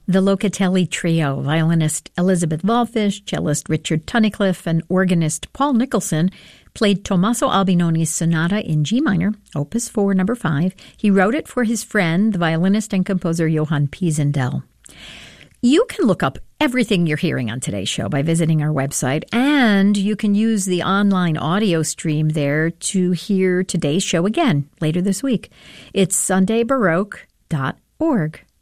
The Locatelli Trio, violinist Elizabeth Wallfisch, cellist Richard Tunnicliffe, and organist Paul Nicholson played Tommaso Albinoni's Sonata in G minor, Opus 4, number 5. He wrote it for his friend, the violinist and composer Johann Pisendel. You can look up everything you're hearing on today's show by visiting our website, and you can use the online audio stream there to hear today's show again later this week. It's sundaybaroque.org.